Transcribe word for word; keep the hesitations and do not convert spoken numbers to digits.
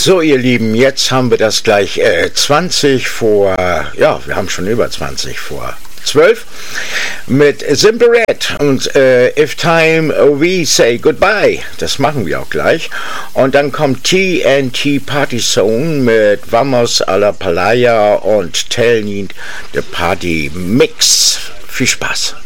So, ihr Lieben, jetzt haben wir das gleich äh, zwanzig vor, ja, wir haben schon über zwanzig vor zwölf mit Simple Red und äh, If Time We Say Goodbye. Das machen wir auch gleich. Und dann kommt T N T Party Song mit Vamos a la Playa und Tell Me the Party Mix. Viel Spaß.